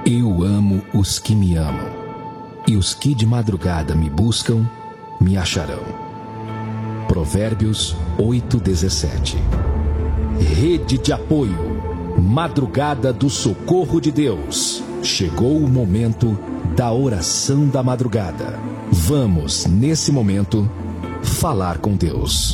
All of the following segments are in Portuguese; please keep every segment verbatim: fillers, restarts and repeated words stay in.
Eu amo os que me amam, e os que de madrugada me buscam, me acharão. Provérbios oito, dezessete. Rede de apoio, madrugada do socorro de Deus. Chegou o momento da oração da madrugada. Vamos, nesse momento, falar com Deus.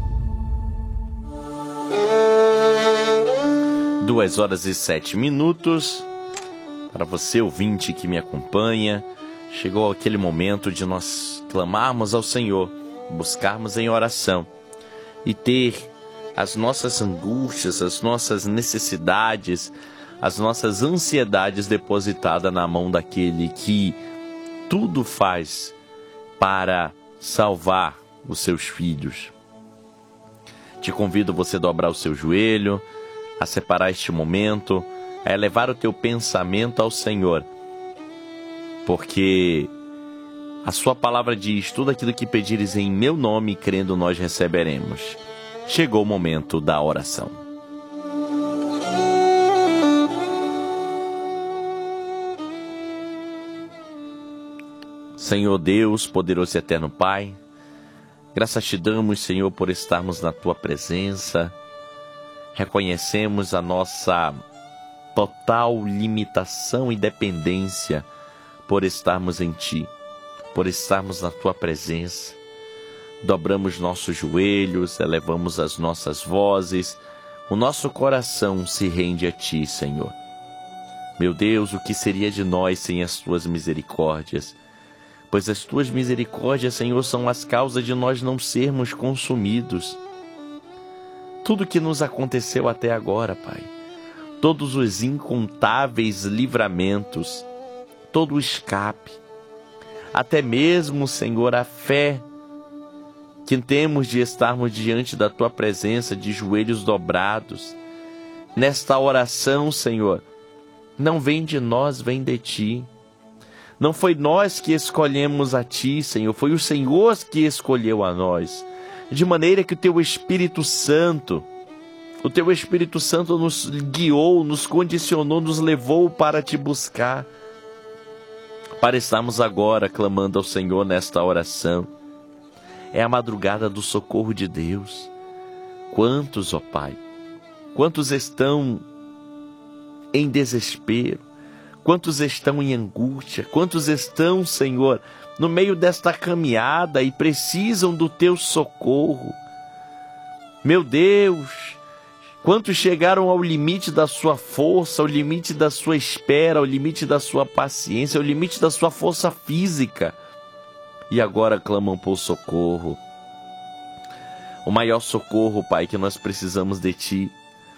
Duas horas e sete minutos. Para você, ouvinte que me acompanha, chegou aquele momento de nós clamarmos ao Senhor, buscarmos em oração e ter as nossas angústias, as nossas necessidades, as nossas ansiedades depositadas na mão daquele que tudo faz para salvar os seus filhos. Te convido a você a dobrar o seu joelho, a separar este momento, a elevar o teu pensamento ao Senhor, porque a sua palavra diz: tudo aquilo que pedires em meu nome, crendo nós receberemos. Chegou o momento da oração. Senhor Deus, poderoso e eterno Pai, graças te damos, Senhor, por estarmos na tua presença. Reconhecemos a nossa total limitação e dependência por estarmos em Ti, por estarmos na Tua presença. Dobramos nossos joelhos, elevamos as nossas vozes, o nosso coração se rende a Ti, Senhor. Meu Deus, o que seria de nós sem as Tuas misericórdias? Pois as Tuas misericórdias, Senhor, são as causas de nós não sermos consumidos. Tudo que nos aconteceu até agora, Pai, todos os incontáveis livramentos, todo o escape, até mesmo, Senhor, a fé que temos de estarmos diante da Tua presença de joelhos dobrados. Nesta oração, Senhor, não vem de nós, vem de Ti. Não foi nós que escolhemos a Ti, Senhor, foi o Senhor que escolheu a nós. De maneira que o Teu Espírito Santo, o Teu Espírito Santo nos guiou, nos condicionou, nos levou para Te buscar, para estarmos agora clamando ao Senhor nesta oração. É a madrugada do socorro de Deus. Quantos, ó Pai, quantos estão em desespero, quantos estão em angústia, quantos estão, Senhor, no meio desta caminhada e precisam do Teu socorro. Meu Deus, quantos chegaram ao limite da sua força, ao limite da sua espera, ao limite da sua paciência, ao limite da sua força física, e agora clamam por socorro. O maior socorro, Pai, que nós precisamos de Ti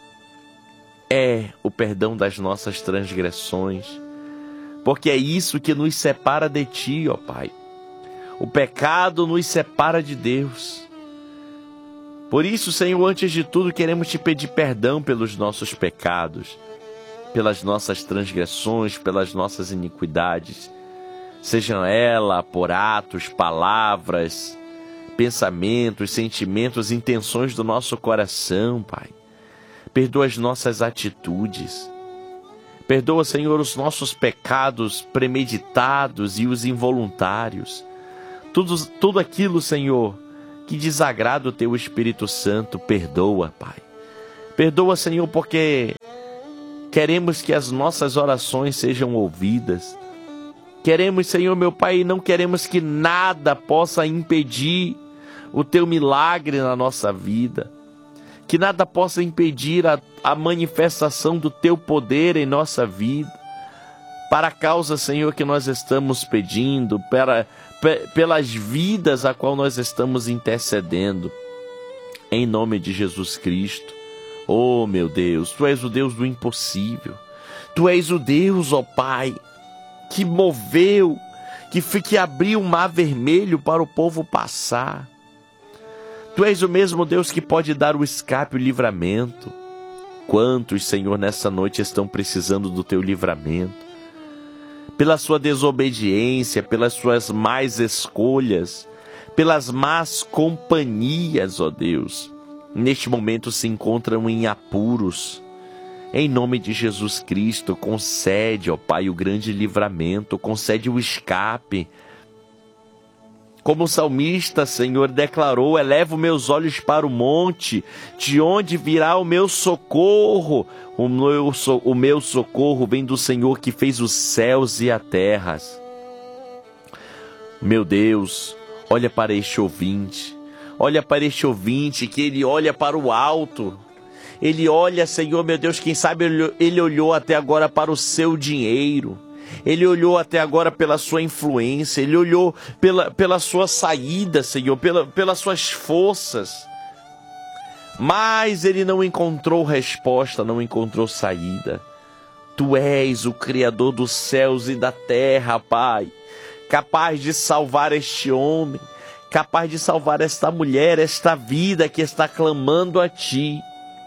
é o perdão das nossas transgressões, porque é isso que nos separa de Ti, ó Pai. O pecado nos separa de Deus. Por isso, Senhor, antes de tudo, queremos Te pedir perdão pelos nossos pecados, pelas nossas transgressões, pelas nossas iniquidades, sejam elas por atos, palavras, pensamentos, sentimentos, intenções do nosso coração, Pai. Perdoa as nossas atitudes. Perdoa, Senhor, os nossos pecados premeditados e os involuntários. Tudo, tudo aquilo, Senhor, que desagrada o Teu Espírito Santo, perdoa, Pai. Perdoa, Senhor, porque queremos que as nossas orações sejam ouvidas. Queremos, Senhor, meu Pai, não queremos que nada possa impedir o Teu milagre na nossa vida. Que nada possa impedir a, a manifestação do Teu poder em nossa vida. Para a causa, Senhor, que nós estamos pedindo, para, pelas vidas a qual nós estamos intercedendo. Em nome de Jesus Cristo. Oh, meu Deus, Tu és o Deus do impossível. Tu és o Deus, ó Pai, que moveu, que, que abriu o mar vermelho para o povo passar. Tu és o mesmo Deus que pode dar o escape e o livramento. Quantos, Senhor, nessa noite estão precisando do Teu livramento? Pela sua desobediência, pelas suas más escolhas, pelas más companhias, ó Deus. Neste momento se encontram em apuros, Em nome de Jesus Cristo, concede, ó Pai, o grande livramento, concede o escape. Como o salmista, Senhor, declarou, elevo meus olhos para o monte, de onde virá o meu socorro? O meu, o meu socorro vem do Senhor que fez os céus e a terra. Meu Deus, olha para este ouvinte, olha para este ouvinte, que ele olha para o alto. Ele olha, Senhor, meu Deus, quem sabe ele, ele olhou até agora para o seu dinheiro. Ele olhou até agora pela sua influência, ele olhou pela, pela sua saída, Senhor, pela, pelas suas forças. Mas ele não encontrou resposta, não encontrou saída. Tu és o Criador dos céus e da terra, Pai, capaz de salvar este homem, capaz de salvar esta mulher, esta vida que está clamando a Ti.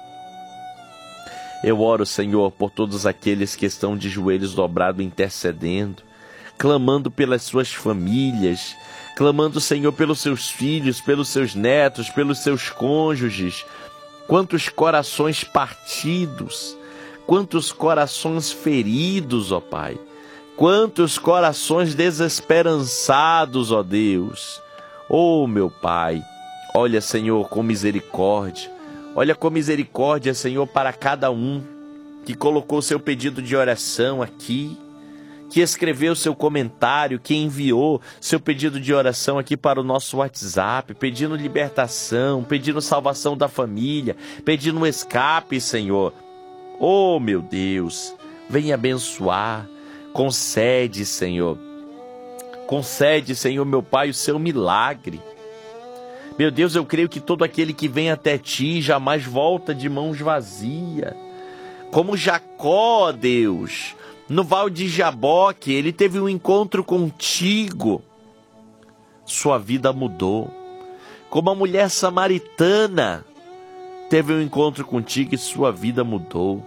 Eu oro, Senhor, por todos aqueles que estão de joelhos dobrados intercedendo, clamando pelas suas famílias, clamando, Senhor, pelos seus filhos, pelos seus netos, pelos seus cônjuges. Quantos corações partidos, quantos corações feridos, ó Pai, quantos corações desesperançados, ó Deus. Ó meu Pai, olha, Senhor, com misericórdia. Olha com misericórdia, Senhor, para cada um que colocou seu pedido de oração aqui, que escreveu seu comentário, que enviou seu pedido de oração aqui para o nosso WhatsApp, pedindo libertação, pedindo salvação da família, pedindo escape, Senhor. Oh, meu Deus, vem abençoar, concede, Senhor, concede, Senhor, meu Pai, o seu milagre. Meu Deus, eu creio que todo aquele que vem até Ti jamais volta de mãos vazias. Como Jacó, Deus, no Vale de Jaboque, ele teve um encontro contigo. Sua vida mudou. Como a mulher samaritana teve um encontro contigo e sua vida mudou.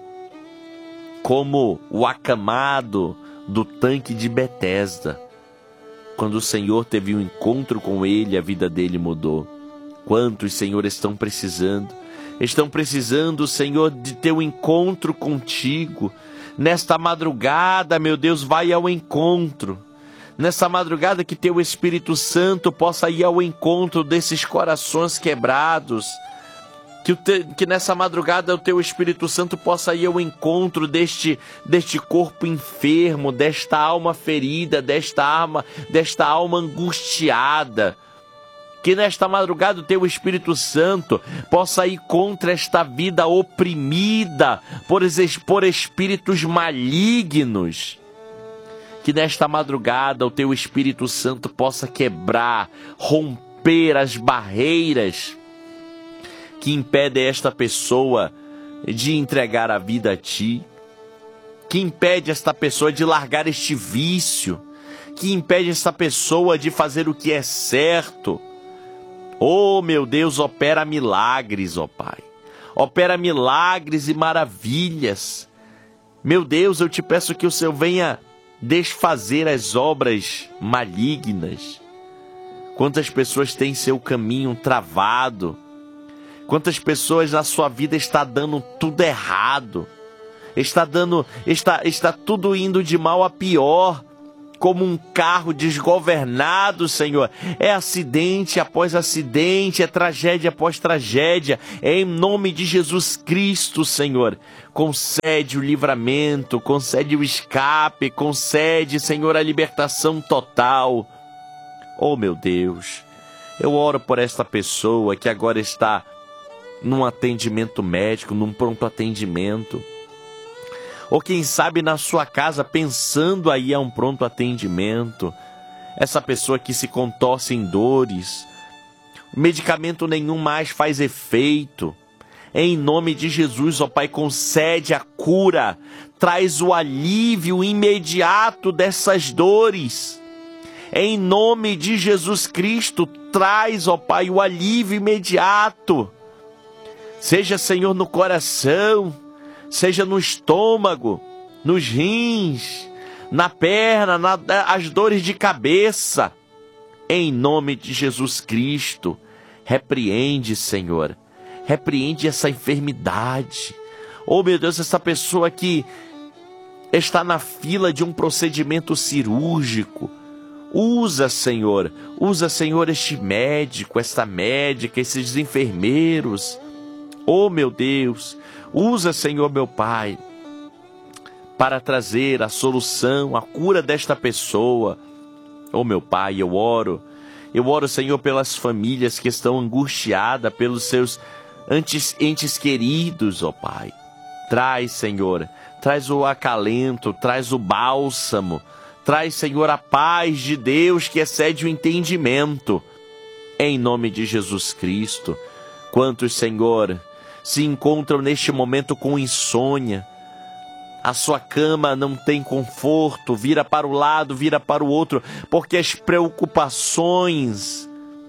Como o acamado do tanque de Betesda. Quando o Senhor teve um encontro com ele, a vida dele mudou. Quantos, Senhor, estão precisando? Estão precisando, Senhor, de ter um encontro contigo. Nesta madrugada, meu Deus, vai ao encontro. Nessa madrugada que Teu Espírito Santo possa ir ao encontro desses corações quebrados. Que, o te, que nessa madrugada o Teu Espírito Santo possa ir ao encontro deste, deste corpo enfermo, desta alma ferida, desta alma, desta alma angustiada. Que nesta madrugada o Teu Espírito Santo possa ir contra esta vida oprimida por, por espíritos malignos. Que nesta madrugada o Teu Espírito Santo possa quebrar, romper as barreiras que impedem esta pessoa de entregar a vida a Ti. Que impede esta pessoa de largar este vício. Que impede esta pessoa de fazer o que é certo. Oh, meu Deus, opera milagres, ó Pai. Opera milagres e maravilhas. Meu Deus, eu te peço que o Senhor venha desfazer as obras malignas. Quantas pessoas têm seu caminho travado. Quantas pessoas na sua vida está dando tudo errado. Está dando, está, está tudo indo de mal a pior. Como um carro desgovernado, Senhor. É acidente após acidente, é tragédia após tragédia. É em nome de Jesus Cristo, Senhor. Concede o livramento, concede o escape, concede, Senhor, a libertação total. Oh, meu Deus, eu oro por esta pessoa que agora está num atendimento médico, num pronto atendimento. Ou quem sabe na sua casa pensando aí a um pronto atendimento. Essa pessoa que se contorce em dores. Medicamento nenhum mais faz efeito. Em nome de Jesus, ó Pai, concede a cura. Traz o alívio imediato dessas dores. Em nome de Jesus Cristo, traz, ó Pai, o alívio imediato. Seja, Senhor, no coração, seja no estômago, nos rins, na perna, na, as dores de cabeça. Em nome de Jesus Cristo, repreende, Senhor, repreende essa enfermidade. Oh, meu Deus, essa pessoa que está na fila de um procedimento cirúrgico. Usa, Senhor, usa, Senhor, este médico, esta médica, esses enfermeiros. Oh, meu Deus, usa, Senhor, meu Pai, para trazer a solução, a cura desta pessoa. Oh, meu Pai, eu oro, eu oro, Senhor, pelas famílias que estão angustiadas, pelos seus entes, entes queridos, ó Pai. Traz, Senhor, traz o acalento, traz o bálsamo, traz, Senhor, a paz de Deus que excede o entendimento. Em nome de Jesus Cristo. Quantos, Senhor, se encontram neste momento com insônia, a sua cama não tem conforto, vira para o lado, vira para o outro, porque as preocupações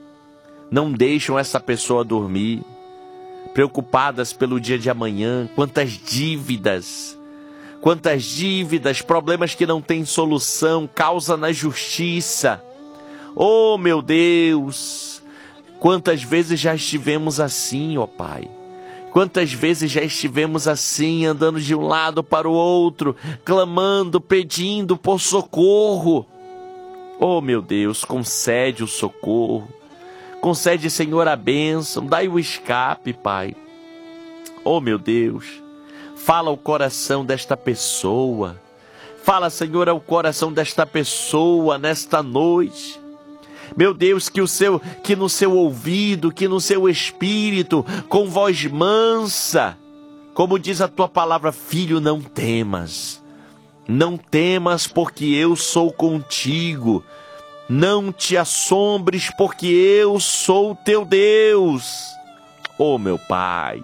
não deixam essa pessoa dormir. Preocupadas pelo dia de amanhã, quantas dívidas, quantas dívidas, problemas que não têm solução, causa na justiça. Oh, meu Deus, quantas vezes já estivemos assim, ó Pai. Quantas vezes já estivemos assim, andando de um lado para o outro, clamando, pedindo por socorro. Oh, meu Deus, concede o socorro. Concede, Senhor, a bênção. Dai o escape, Pai. Oh, meu Deus, fala ao coração desta pessoa. Fala, Senhor, ao coração desta pessoa nesta noite. Meu Deus, que, o seu, que no seu ouvido, que no seu espírito, com voz mansa, como diz a tua palavra, filho, não temas. Não temas, porque eu sou contigo. Não te assombres, porque eu sou teu Deus. Oh, meu Pai,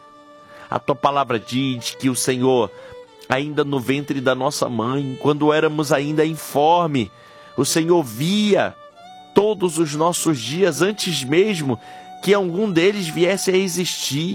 a tua palavra diz que o Senhor, ainda no ventre da nossa mãe, quando éramos ainda informe, o Senhor via todos os nossos dias, antes mesmo que algum deles viesse a existir.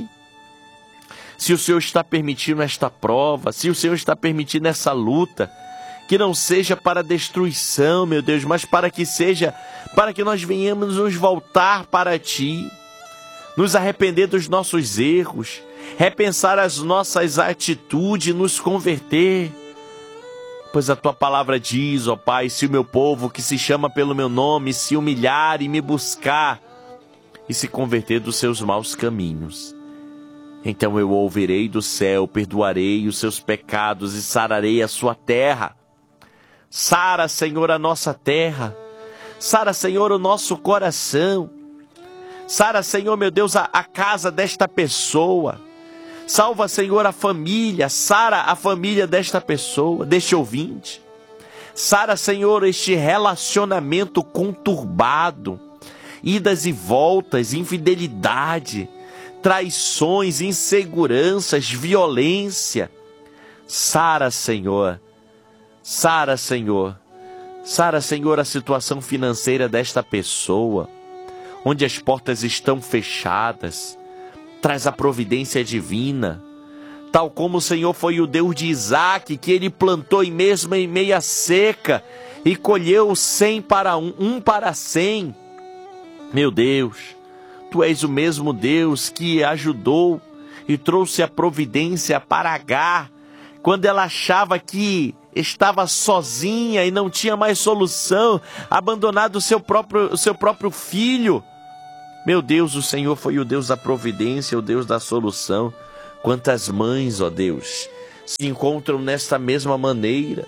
Se o Senhor está permitindo esta prova, se o Senhor está permitindo essa luta, que não seja para destruição, meu Deus, mas para que seja, para que nós venhamos nos voltar para Ti, nos arrepender dos nossos erros, repensar as nossas atitudes, nos converter. Pois a Tua palavra diz, ó Pai, se o meu povo que se chama pelo meu nome se humilhar e me buscar e se converter dos seus maus caminhos, então eu ouvirei do céu, perdoarei os seus pecados e sararei a sua terra. Sara, Senhor, a nossa terra. Sara, Senhor, o nosso coração. Sara, Senhor, meu Deus, a, a casa desta pessoa. Salva, Senhor, a família. Sara, a família desta pessoa, deste ouvinte. Sara, Senhor, este relacionamento conturbado. Idas e voltas, infidelidade, traições, inseguranças, violência. Sara, Senhor. Sara, Senhor. Sara, Senhor, a situação financeira desta pessoa, onde as portas estão fechadas. Traz a providência divina, tal como o Senhor foi o Deus de Isaac, que ele plantou em mesmo em meia seca e colheu cem para um, um para cem. Meu Deus, Tu és o mesmo Deus que ajudou e trouxe a providência para Agar, quando ela achava que estava sozinha e não tinha mais solução, abandonado o seu próprio, o seu próprio filho. Meu Deus, o Senhor foi o Deus da providência, o Deus da solução. Quantas mães, ó Deus, se encontram nesta mesma maneira,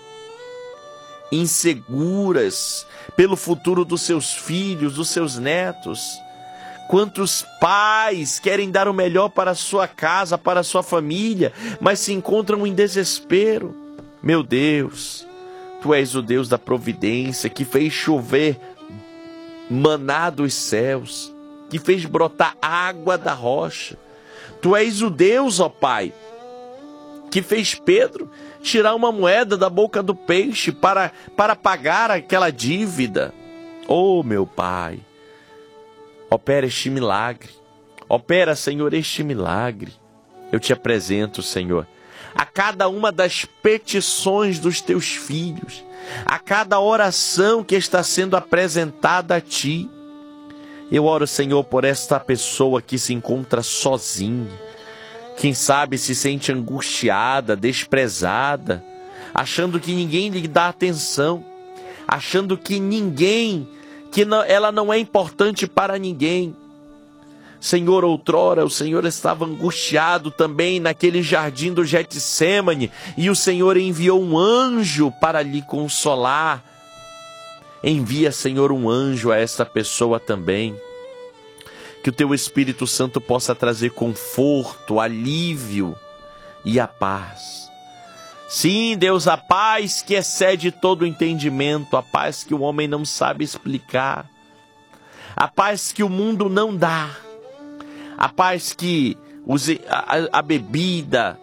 inseguras pelo futuro dos seus filhos, dos seus netos. Quantos pais querem dar o melhor para a sua casa, para a sua família, mas se encontram em desespero. Meu Deus, Tu és o Deus da providência, que fez chover maná dos céus, que fez brotar água da rocha. Tu és o Deus, ó Pai, que fez Pedro tirar uma moeda da boca do peixe para, para pagar aquela dívida. Oh, meu Pai, opera este milagre. Opera, Senhor, este milagre. Eu te apresento, Senhor, a cada uma das petições dos Teus filhos, a cada oração que está sendo apresentada a Ti. Eu oro, Senhor, por esta pessoa que se encontra sozinha, Quem sabe se sente angustiada, desprezada, achando que ninguém lhe dá atenção, achando que ninguém, que não, ela não é importante para ninguém. Senhor, outrora o Senhor estava angustiado também naquele jardim do Getsêmani, e o Senhor enviou um anjo para lhe consolar. Envia, Senhor, um anjo a esta pessoa também. Que o Teu Espírito Santo possa trazer conforto, alívio e a paz. Sim, Deus, a paz que excede todo o entendimento, a paz que o homem não sabe explicar, a paz que o mundo não dá, a paz que os, a, a bebida,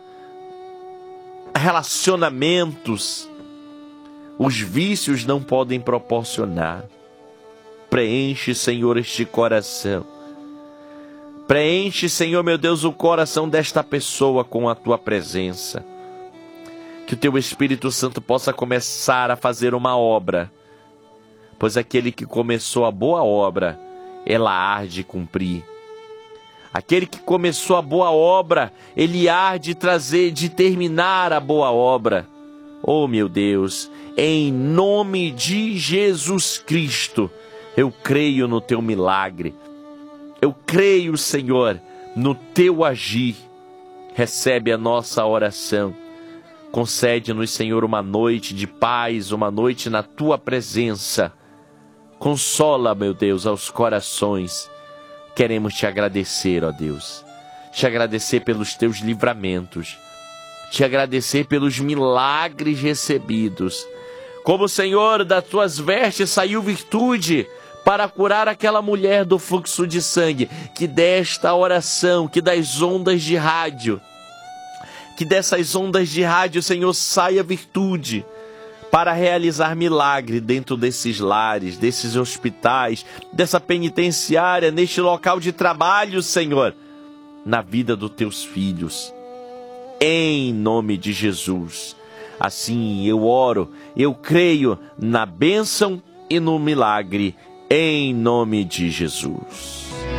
relacionamentos, os vícios não podem proporcionar. Preenche, Senhor, este coração. Preenche, Senhor, meu Deus, o coração desta pessoa com a Tua presença. Que o Teu Espírito Santo possa começar a fazer uma obra, pois aquele que começou a boa obra, ela há de cumprir. Aquele que começou a boa obra, ele há de trazer, de terminar a boa obra. Oh, meu Deus, em nome de Jesus Cristo, eu creio no Teu milagre. Eu creio, Senhor, no Teu agir. Recebe a nossa oração. Concede-nos, Senhor, uma noite de paz, uma noite na Tua presença. Consola, meu Deus, aos corações. Queremos Te agradecer, ó Deus. Te agradecer pelos Teus livramentos. Te agradecer pelos milagres recebidos. Como, Senhor, das Tuas vestes saiu virtude para curar aquela mulher do fluxo de sangue. Que desta oração, que das ondas de rádio, que dessas ondas de rádio, Senhor, saia virtude para realizar milagre dentro desses lares, desses hospitais, dessa penitenciária, neste local de trabalho, Senhor, na vida dos Teus filhos. Em nome de Jesus. Assim eu oro, eu creio na bênção e no milagre, em nome de Jesus.